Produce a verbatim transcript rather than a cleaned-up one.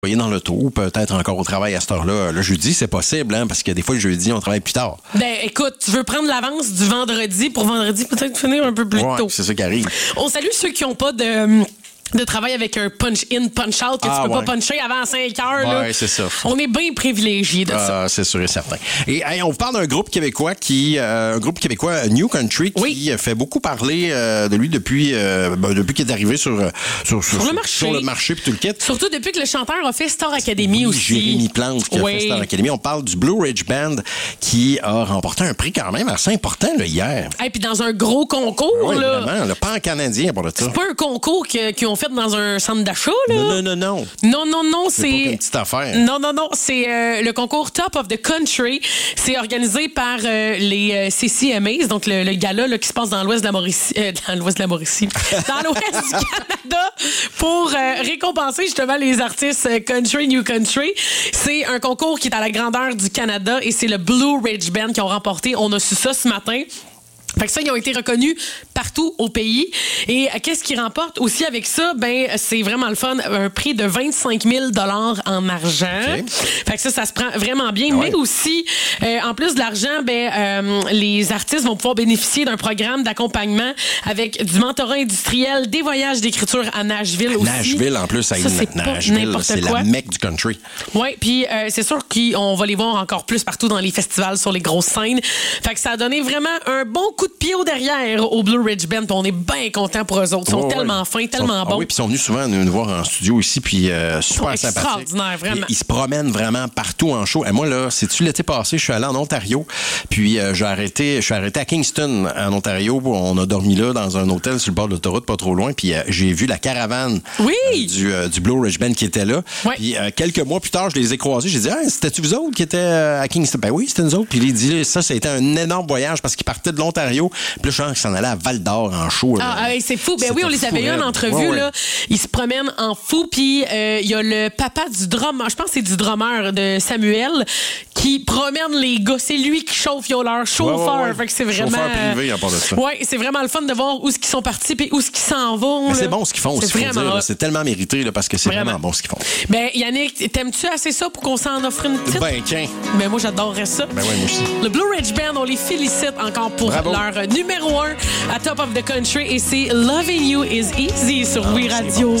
Voyez dans l'auto, ou peut-être encore au travail à cette heure-là. Le jeudi, c'est possible, hein, parce que des fois, le jeudi, on travaille plus tard. Ben, écoute, tu veux prendre l'avance du vendredi pour vendredi, peut-être finir un peu plus ouais, tôt. C'est ça qui arrive. On salue ceux qui n'ont pas de... de travail avec un punch-in, punch-out, que ah, tu peux ouais. pas puncher avant cinq heures. Oui, là. c'est ça. On est bien privilégiés de ah, ça. C'est sûr et certain. Et hey, on vous parle d'un groupe québécois qui, euh, un groupe québécois New Country, qui oui. fait beaucoup parler euh, de lui depuis, euh, ben, depuis qu'il est arrivé sur, sur, sur, sur le marché. Sur le marché puis tout le kit. Surtout depuis que le chanteur a fait Star Academy oui, aussi. Jérémy Plante qui a oui. fait Star Academy. On parle du Blue Ridge Band qui a remporté un prix quand même assez important là, hier. Et puis dans un gros concours. Oui, là. vraiment. Le pan-canadien pour le ça. C'est pas un concours que, qu'ils ont fait dans un centre d'achat, là? Non, non, non, non. Non, non, non, c'est... C'est pas une petite affaire. Non, non, non, c'est euh, le concours Top of the Country. C'est organisé par euh, les euh, C C M As, donc le, le gala là, qui se passe dans l'ouest de la Mauricie... Euh, dans l'ouest de la Mauricie. Dans l'ouest du Canada pour euh, récompenser justement les artistes euh, country, New Country. C'est un concours qui est à la grandeur du Canada et c'est le Blue Ridge Band qui ont remporté. On a su ça ce matin. Fait que ça, ils ont été reconnus partout au pays. Et euh, qu'est-ce qu'ils remportent aussi avec ça? Ben, c'est vraiment le fun. Un prix de vingt-cinq mille dollars en argent. Okay. Fait que ça, ça se prend vraiment bien. Ouais. Mais aussi, euh, en plus de l'argent, ben, euh, les artistes vont pouvoir bénéficier d'un programme d'accompagnement avec du mentorat industriel, des voyages d'écriture à Nashville aussi. Nashville, en plus, ça, ça c'est Nashville, c'est la mecque du country. Oui, puis euh, c'est sûr qu'on va les voir encore plus partout dans les festivals, sur les grosses scènes. Fait que ça a donné vraiment un bon coup de pied au derrière au Blue Ridge Band. On est bien contents pour eux autres. Ils sont oh, tellement ouais. fins, tellement sont, bons. Ah oui, puis ils sont venus souvent nous, nous voir en studio ici, puis euh, super sympathiques. Extraordinaire, vraiment. Ils, ils se promènent vraiment partout en show. Et moi, là, sais-tu, l'été passé, je suis allé en Ontario, puis euh, j'ai arrêté, je suis arrêté à Kingston, en Ontario. On a dormi là, dans un hôtel sur le bord de l'autoroute, pas trop loin, puis euh, j'ai vu la caravane oui. euh, du, euh, du Blue Ridge Band qui était là. Oui. Puis euh, quelques mois plus tard, je les ai croisés. J'ai dit, ah, c'était-tu vous autres qui étaient à Kingston? Ben oui, c'était nous autres. Puis il dit, ça, ça a été un énorme voyage parce qu'ils partaient de l'Ontario. Puis là, je pense qu'ils s'en allaient à Val-d'Or en show. Là. Ah, c'est fou. Ben oui, on les avait eu en entrevue. Ouais, ouais. Là. Ils se promènent en fou. Puis il euh, y a le papa du drummer, je pense que c'est du drummer de Samuel, qui promène les gars. C'est lui qui chauffe. Ils ont leur chauffeur. Ouais, ouais, ouais. Fait que c'est vraiment. Chauffeur privé, à part de ça. Oui, c'est vraiment le fun de voir où est-ce qu'ils sont partis et où est-ce qu'ils s'en vont. Mais c'est bon ce qu'ils font. C'est vraiment dire, c'est tellement mérité là, parce que c'est vraiment, vraiment bon ce qu'ils font. Ben Yannick, t'aimes-tu assez ça pour qu'on s'en offre une petite? Ben tiens. Ben moi j'adorerais ça. Ben ouais, moi aussi. Le Blue Ridge Band, on les félicite encore pour Bravo. leur numéro un à Top of the Country et c'est Loving You is Easy sur ah, We Radio. Bon.